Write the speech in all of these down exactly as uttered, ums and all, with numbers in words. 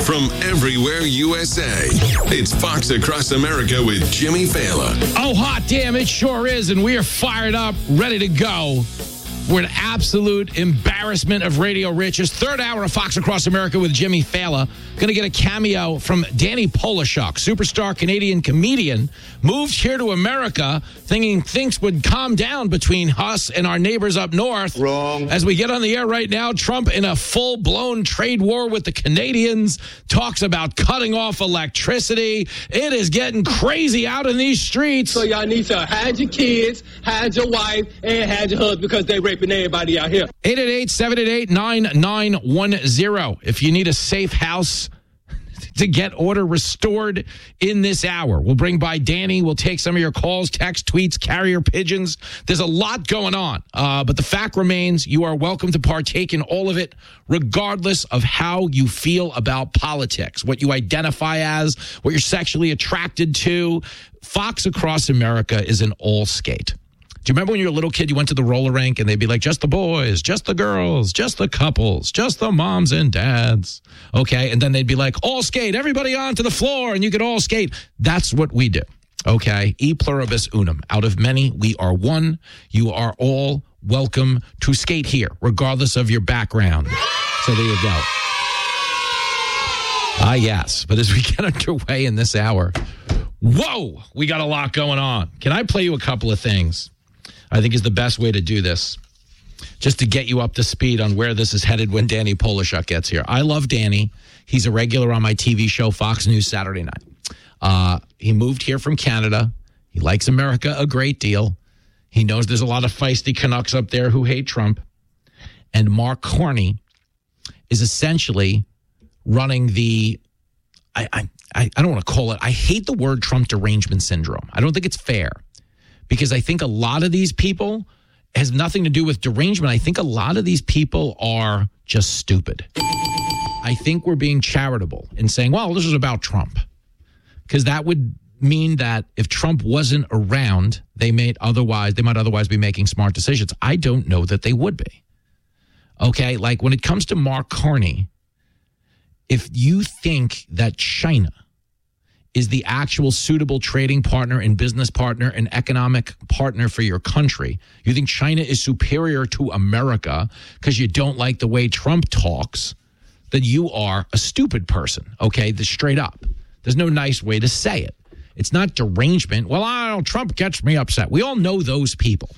from everywhere U S A. It's Fox Across America with Jimmy Fallon. Oh, hot damn, it sure is. And we are fired up, ready to go. We're an absolute embarrassment of radio riches. Third hour of Fox Across America with Jimmy Fallon. Going to get a cameo from Danny Polishuk, superstar Canadian comedian, moved here to America thinking things would calm down between us and our neighbors up north. Wrong. As we get on the air right now, Trump in a full-blown trade war with the Canadians, talks about cutting off electricity. It is getting crazy out in these streets. So y'all need to hide your kids, hide your wife, and hide your husband because they raping everybody out here. eight eight eight, seven eight eight, nine nine one zero. If you need a safe house to get order restored in this hour, we'll bring by Danny. We'll take some of your calls, text, tweets, carrier pigeons. There's a lot going on. Uh, but the fact remains, you are welcome to partake in all of it, regardless of how you feel about politics, what you identify as, what you're sexually attracted to. Fox Across America is an all skate. Do you remember when you were a little kid, you went to the roller rink and they'd be like, just the boys, just the girls, just the couples, just the moms and dads. Okay. And then they'd be like, all skate, everybody onto the floor and you could all skate. That's what we do. Okay. E pluribus unum. Out of many, we are one. You are all welcome to skate here, regardless of your background. So there you go. Ah, yes. But as we get underway in this hour, whoa, we got a lot going on. Can I play you a couple of things? I think is the best way to do this, just to get you up to speed on where this is headed when Danny Polishuk gets here. I love Danny. He's a regular on my T V show, Fox News Saturday Night. Uh, he moved here from Canada. He likes America a great deal. He knows there's a lot of feisty Canucks up there who hate Trump. And Mark Carney is essentially running the, I, I, I don't want to call it, I hate the word Trump derangement syndrome. I don't think it's fair. Because I think a lot of these people has nothing to do with derangement. I think a lot of these people are just stupid. I think we're being charitable in saying, well, this is about Trump. Because that would mean that if Trump wasn't around, they may otherwise, they might otherwise be making smart decisions. I don't know that they would be. Okay, like when it comes to Mark Carney, if you think that China is the actual suitable trading partner and business partner and economic partner for your country, you think China is superior to America because you don't like the way Trump talks, then you are a stupid person, okay? The straight up. There's no nice way to say it. It's not derangement. Well, I don't know, Trump gets me upset. We all know those people,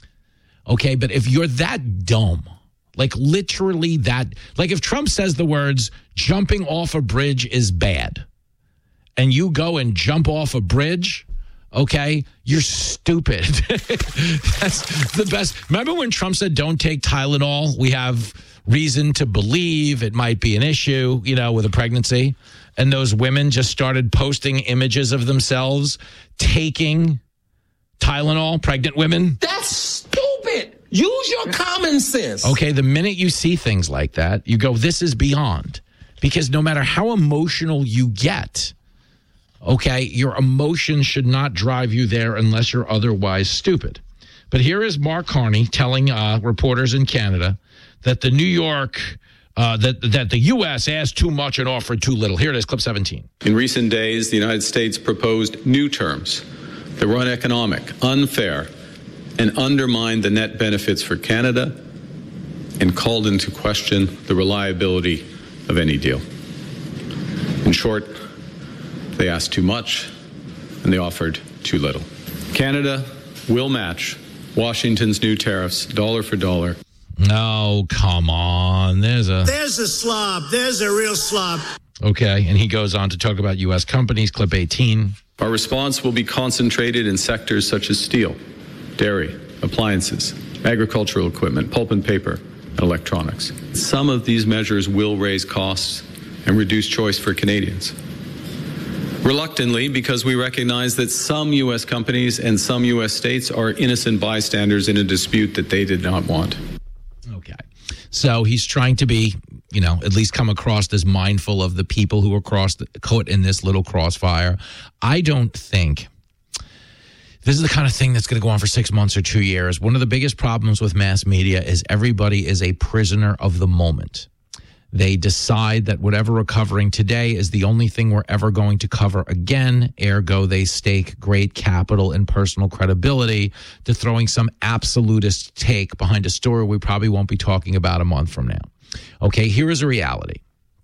okay? But if you're that dumb, like literally that, like if Trump says the words, jumping off a bridge is bad, and you go and jump off a bridge, okay, you're stupid. That's the best. Remember when Trump said, don't take Tylenol? We have reason to believe it might be an issue, you know, with a pregnancy. And those women just started posting images of themselves taking Tylenol, pregnant women. That's stupid. Use your common sense. Okay, the minute you see things like that, you go, this is beyond. Because no matter how emotional you get, okay, your emotions should not drive you there unless you're otherwise stupid. But here is Mark Carney telling uh, reporters in Canada that the New York, uh, that that the U S asked too much and offered too little. Here it is, clip seventeen. In recent days, the United States proposed new terms that were uneconomic, unfair, and undermined the net benefits for Canada and called into question the reliability of any deal. In short, they asked too much, and they offered too little. Canada will match Washington's new tariffs dollar for dollar. No, come on. There's a... There's a slob. There's a real slob. Okay, and he goes on to talk about U S companies, clip eighteen. Our response will be concentrated in sectors such as steel, dairy, appliances, agricultural equipment, pulp and paper, and electronics. Some of these measures will raise costs and reduce choice for Canadians. Reluctantly, because we recognize that some U S companies and some U S states are innocent bystanders in a dispute that they did not want. Okay. So he's trying to be, you know, at least come across as mindful of the people who are crossed, caught in this little crossfire. I don't think this is the kind of thing that's going to go on for six months or two years. One of the biggest problems with mass media is everybody is a prisoner of the moment. They decide that whatever we're covering today is the only thing we're ever going to cover again. Ergo, they stake great capital and personal credibility to throwing some absolutist take behind a story we probably won't be talking about a month from now. Okay, here is a reality.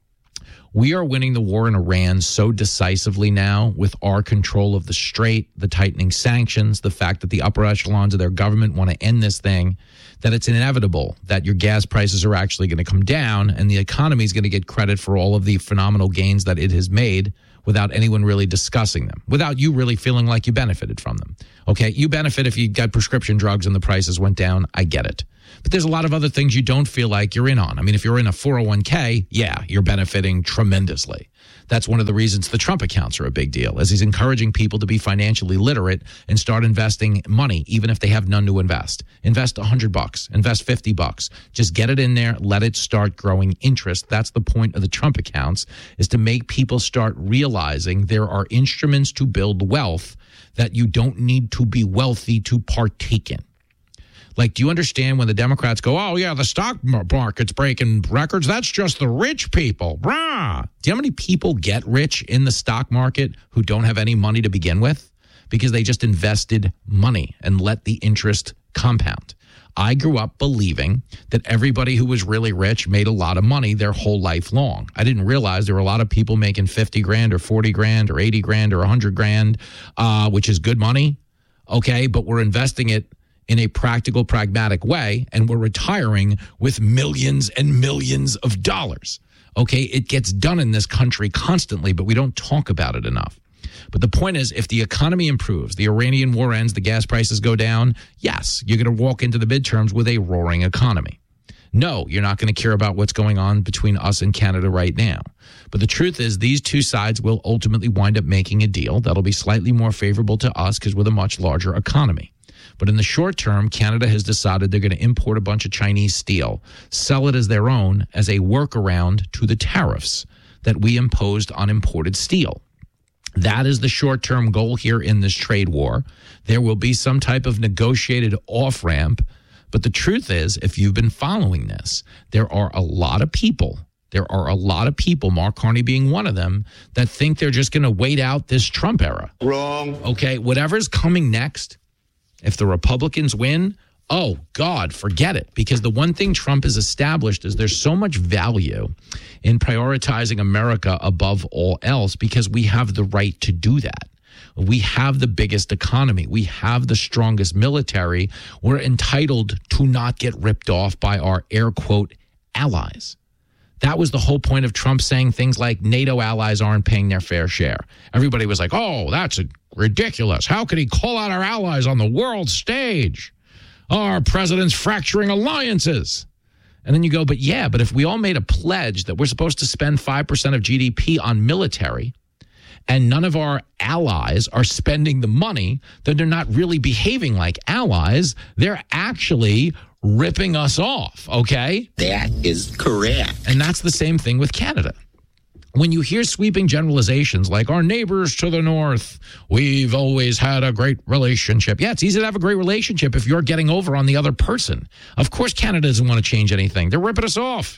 We are winning the war in Iran so decisively now with our control of the Strait, the tightening sanctions, the fact that the upper echelons of their government want to end this thing, that it's inevitable that your gas prices are actually going to come down and the economy is going to get credit for all of the phenomenal gains that it has made without anyone really discussing them, without you really feeling like you benefited from them. Okay, you benefit if you got prescription drugs and the prices went down. I get it. But there's a lot of other things you don't feel like you're in on. I mean, if you're in a four oh one k, yeah, you're benefiting tremendously. That's one of the reasons the Trump accounts are a big deal, as he's encouraging people to be financially literate and start investing money, even if they have none to invest. Invest one hundred bucks, invest fifty bucks. Just get it in there, let it start growing interest. That's the point of the Trump accounts, is to make people start realizing there are instruments to build wealth that you don't need to be wealthy to partake in. Like, do you understand when the Democrats go, oh, yeah, the stock market's breaking records? That's just the rich people. Brah. Do you know how many people get rich in the stock market who don't have any money to begin with? Because they just invested money and let the interest compound. I grew up believing that everybody who was really rich made a lot of money their whole life long. I didn't realize there were a lot of people making fifty grand or forty grand or eighty grand or one hundred grand, uh, which is good money. Okay, but we're investing it in a practical, pragmatic way, and we're retiring with millions and millions of dollars. Okay, it gets done in this country constantly, but we don't talk about it enough. But the point is, if the economy improves, the Iranian war ends, the gas prices go down, yes, you're going to walk into the midterms with a roaring economy. No, you're not going to care about what's going on between us and Canada right now. But the truth is, these two sides will ultimately wind up making a deal that'll be slightly more favorable to us because we're a much larger economy. But in the short term, Canada has decided they're going to import a bunch of Chinese steel, sell it as their own as a workaround to the tariffs that we imposed on imported steel. That is the short-term goal here in this trade war. There will be some type of negotiated off-ramp. But the truth is, if you've been following this, there are a lot of people, there are a lot of people, Mark Carney being one of them, that think they're just going to wait out this Trump era. Wrong. Okay, whatever's coming next, if the Republicans win, oh, God, forget it. Because the one thing Trump has established is there's so much value in prioritizing America above all else because we have the right to do that. We have the biggest economy. We have the strongest military. We're entitled to not get ripped off by our air quote allies. That was the whole point of Trump saying things like NATO allies aren't paying their fair share. Everybody was like, oh, that's ridiculous. How could he call out our allies on the world stage? Our president's fracturing alliances. And then you go, but yeah, but if we all made a pledge that we're supposed to spend five percent of G D P on military and none of our allies are spending the money, then they're not really behaving like allies. They're actually ripping us off, okay? That is correct. And that's the same thing with Canada. When you hear sweeping generalizations like our neighbors to the north, we've always had a great relationship. Yeah, it's easy to have a great relationship if you're getting over on the other person. Of course, Canada doesn't want to change anything. They're ripping us off.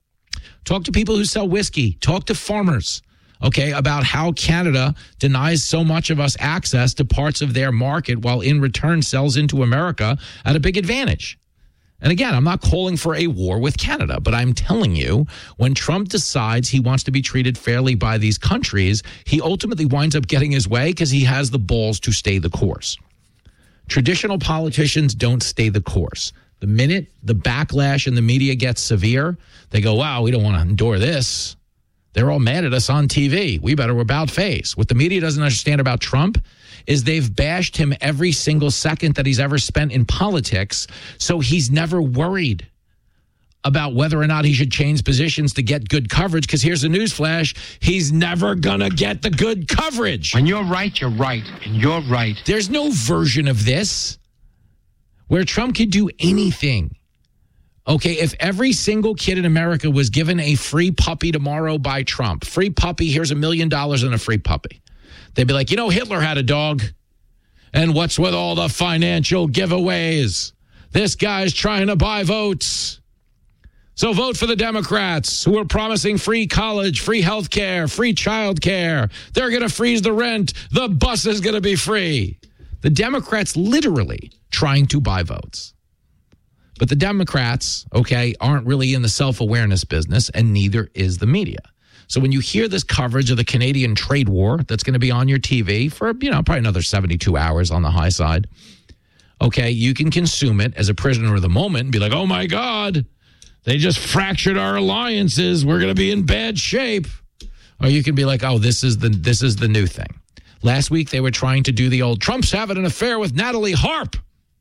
Talk to people who sell whiskey. Talk to farmers, okay, about how Canada denies so much of us access to parts of their market while in return sells into America at a big advantage. And again, I'm not calling for a war with Canada, but I'm telling you, when Trump decides he wants to be treated fairly by these countries, he ultimately winds up getting his way because he has the balls to stay the course. Traditional politicians don't stay the course. The minute the backlash in the media gets severe, they go, wow, we don't want to endure this. They're all mad at us on T V. We better about face. What the media doesn't understand about Trump is they've bashed him every single second that he's ever spent in politics, so he's never worried about whether or not he should change positions to get good coverage, because here's a newsflash, he's never going to get the good coverage. When you're right, you're right, and you're right. There's no version of this where Trump could do anything. Okay, if every single kid in America was given a free puppy tomorrow by Trump, free puppy, here's a million dollars and a free puppy. They'd be like, you know, Hitler had a dog. And what's with all the financial giveaways? This guy's trying to buy votes. So vote for the Democrats who are promising free college, free health care, free child care. They're going to freeze the rent. The bus is going to be free. The Democrats literally trying to buy votes. But the Democrats, okay, aren't really in the self-awareness business, and neither is the media. So when you hear this coverage of the Canadian trade war that's going to be on your T V for, you know, probably another seventy-two hours on the high side, okay, you can consume it as a prisoner of the moment and be like, oh, my God, they just fractured our alliances. We're going to be in bad shape. Or you can be like, oh, this is the this is the new thing. Last week, they were trying to do the old Trump's having an affair with Natalie Harp.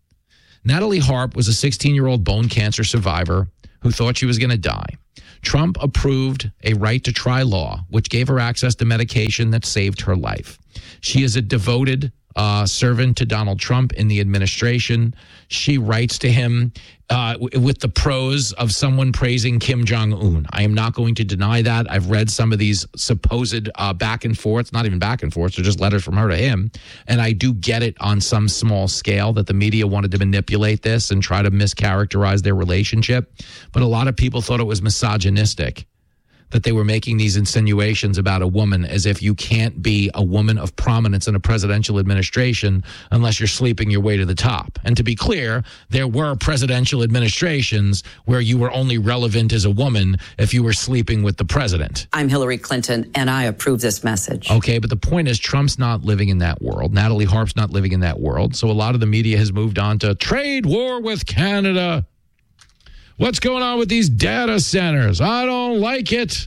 Natalie Harp was a sixteen-year-old bone cancer survivor who thought she was going to die. Trump approved a right to try law, which gave her access to medication that saved her life. She is a devoted uh, servant to Donald Trump in the administration. She writes to him uh, w- with the prose of someone praising Kim Jong-un. I am not going to deny that. I've read some of these supposed uh, back and forths, not even back and forths, they're just letters from her to him. And I do get it on some small scale that the media wanted to manipulate this and try to mischaracterize their relationship. But a lot of people thought it was misogynistic, that they were making these insinuations about a woman as if you can't be a woman of prominence in a presidential administration unless you're sleeping your way to the top. And to be clear, there were presidential administrations where you were only relevant as a woman if you were sleeping with the president. I'm Hillary Clinton, and I approve this message. Okay, but the point is Trump's not living in that world. Natalie Harp's not living in that world. So a lot of the media has moved on to trade war with Canada. What's going on with these data centers? I don't like it.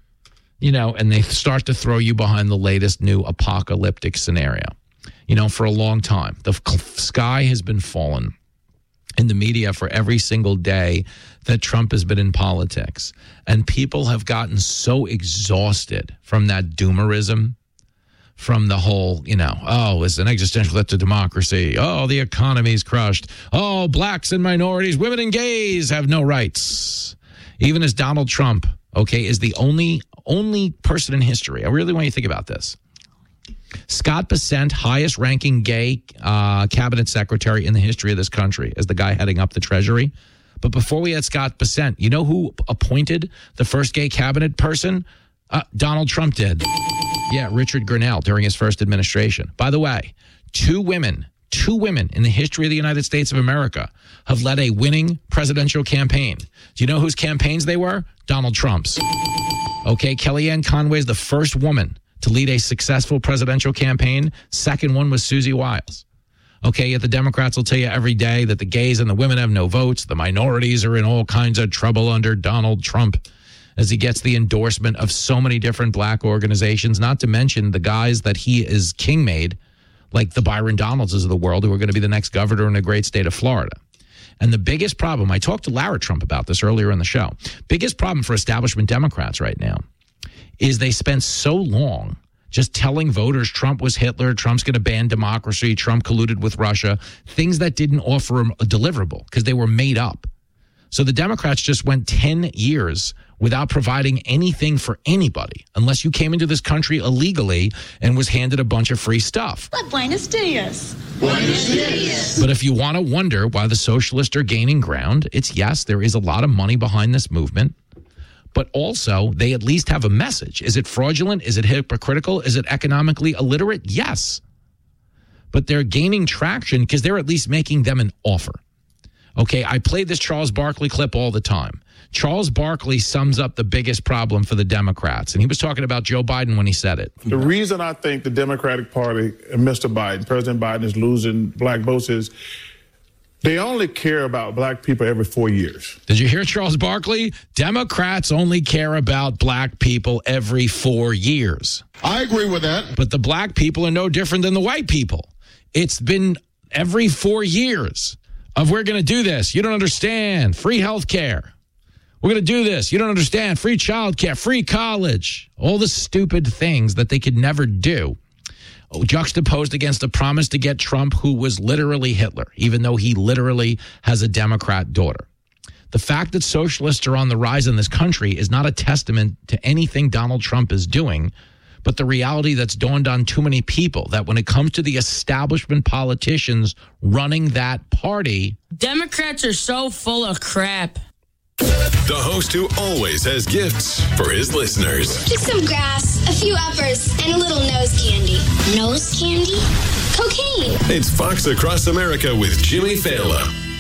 You know, and they start to throw you behind the latest new apocalyptic scenario. You know, for a long time, the sky has been falling in the media for every single day that Trump has been in politics. And people have gotten so exhausted from that doomerism, from the whole, you know, oh, it's an existential threat to democracy. Oh, the economy's crushed. Oh, blacks and minorities, women and gays have no rights. Even as Donald Trump, okay, is the only only person in history. I really want you to think about this. Scott Bessent, highest ranking gay uh, cabinet secretary in the history of this country, as the guy heading up the Treasury. But before we had Scott Bessent, you know who appointed the first gay cabinet person? Uh, Donald Trump did. Yeah, Richard Grenell during his first administration. By the way, two women, two women in the history of the United States of America have led a winning presidential campaign. Do you know whose campaigns they were? Donald Trump's. Okay, Kellyanne Conway is the first woman to lead a successful presidential campaign. Second one was Susie Wiles. Okay, yet the Democrats will tell you every day that the gays and the women have no votes. The minorities are in all kinds of trouble under Donald Trump, as he gets the endorsement of so many different black organizations, not to mention the guys that he is king-made, like the Byron Donaldses of the world, who are going to be the next governor in the great state of Florida. And the biggest problem, I talked to Lara Trump about this earlier in the show, biggest problem for establishment Democrats right now is they spent so long just telling voters Trump was Hitler, Trump's going to ban democracy, Trump colluded with Russia, things that didn't offer a deliverable because they were made up. So the Democrats just went ten years without providing anything for anybody, unless you came into this country illegally and was handed a bunch of free stuff. But Buenos Dias. Buenos Dias. But if you want to wonder why the socialists are gaining ground, it's yes, there is a lot of money behind this movement, but also they at least have a message. Is it fraudulent? Is it hypocritical? Is it economically illiterate? Yes. But they're gaining traction because they're at least making them an offer. Okay, I play this Charles Barkley clip all the time. Charles Barkley sums up the biggest problem for the Democrats, and he was talking about Joe Biden when he said it. The reason I think the Democratic Party and Mister Biden, President Biden, is losing black votes is they only care about black people every four years. Did you hear Charles Barkley? Democrats only care about black people every four years. I agree with that. But the black people are no different than the white people. It's been every four years of we're going to do this. You don't understand. Free health care. We're going to do this. You don't understand. Free child care, free college, all the stupid things that they could never do, juxtaposed against the promise to get Trump, who was literally Hitler, even though he literally has a Democrat daughter. The fact that socialists are on the rise in this country is not a testament to anything Donald Trump is doing, but the reality that's dawned on too many people, that when it comes to the establishment politicians running that party, Democrats are so full of crap. The host who always has gifts for his listeners. Just some grass, a few uppers, and a little nose candy. Nose candy? Cocaine. It's Fox Across America with Jimmy Fallon.